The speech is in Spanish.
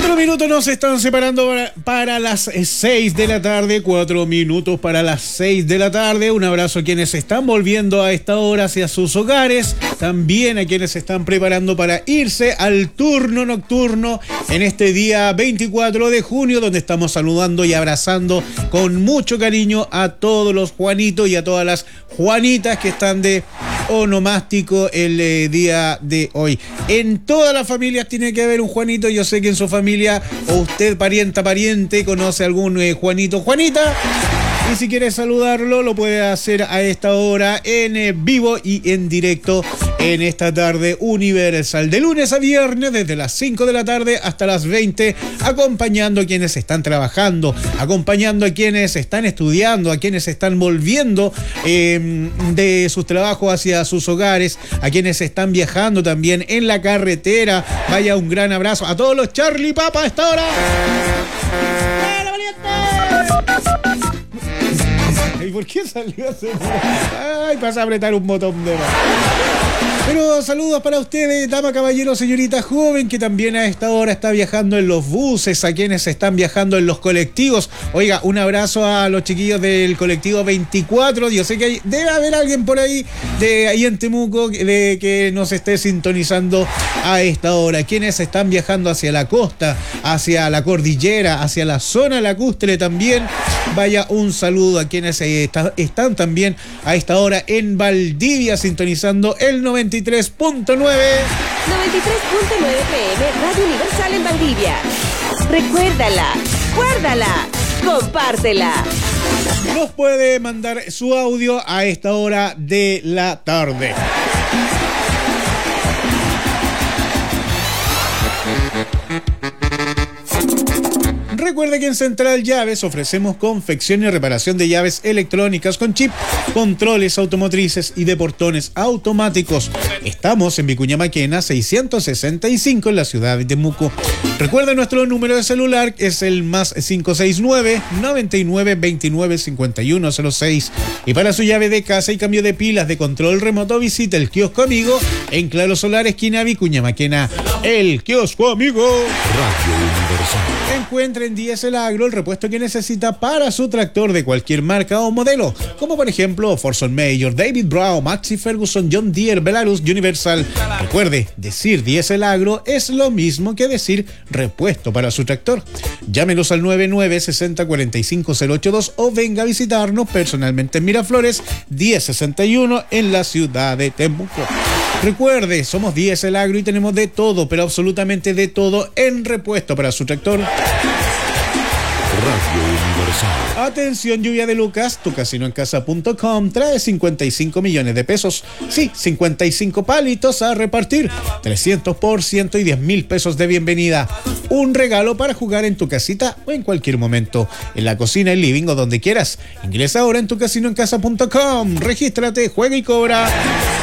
4 minutos nos están separando para las 6 de la tarde. 4 minutos para las 6 de la tarde. Un abrazo a quienes están volviendo a esta hora hacia sus hogares. También a quienes se están preparando para irse al turno nocturno en este día 24 de junio, donde estamos saludando y abrazando con mucho cariño a todos los Juanitos y a todas las Juanitas que están de onomástico el día de hoy. En todas las familias tiene que haber un Juanito. Yo sé que en su familia o usted pariente conoce algún Juanito, Juanita. Y si quiere saludarlo, lo puede hacer a esta hora en vivo y en directo en esta tarde universal. De lunes a viernes, desde las 5 de la tarde hasta las 20, acompañando a quienes están trabajando, acompañando a quienes están estudiando, a quienes están volviendo de sus trabajos hacia sus hogares, a quienes están viajando también en la carretera. Vaya, un gran abrazo a todos los Charlie Papa a esta hora. ¡Hola, valiente! ¿Y por qué salió así? Ay, pasa a apretar un botón de más. Pero saludos para ustedes, dama, caballero, señorita joven, que también a esta hora está viajando en los buses, a quienes están viajando en los colectivos. Oiga, un abrazo a los chiquillos del colectivo 24. Yo sé que debe haber alguien por ahí, de ahí en Temuco, que nos esté sintonizando a esta hora. Quienes están viajando hacia la costa, hacia la cordillera, hacia la zona lacustre también. Vaya, un saludo a quienes están también a esta hora en Valdivia, sintonizando el 93.9 93.9 PM, Radio Universal en Valdivia. Recuérdala, guárdala, compártela. Nos puede mandar su audio a esta hora de la tarde. Recuerde que en Central Llaves ofrecemos confección y reparación de llaves electrónicas con chip, controles automotrices y de portones automáticos. Estamos en Vicuña Maquena 665 en la ciudad de Temuco. Recuerde nuestro número de celular, es el más 569 99 29 51 06. Y para su llave de casa y cambio de pilas de control remoto, visite el kiosco amigo en Claro Solar, esquina Vicuña Maquena. El kiosco amigo. Radio Universal. Encuentre en Diesel Agro el repuesto que necesita para su tractor de cualquier marca o modelo, como por ejemplo Forson Major, David Brown, Maxi Ferguson, John Deere, Belarus, Universal. Recuerde, decir Diesel Agro es lo mismo que decir repuesto para su tractor. Llámenos al 9960-45082 o venga a visitarnos personalmente en Miraflores 1061 en la ciudad de Temuco. Recuerde, somos Diesel Agro y tenemos de todo, pero absolutamente de todo en repuesto para su tractor. Radio Universal. Atención, lluvia de Lucas, tucasinoencasa.com trae 55 millones de pesos. Sí, 55 palitos a repartir, 300% y 10,000 pesos de bienvenida. Un regalo para jugar en tu casita o en cualquier momento, en la cocina, el living o donde quieras. Ingresa ahora en tucasinoencasa.com, regístrate, juega y cobra.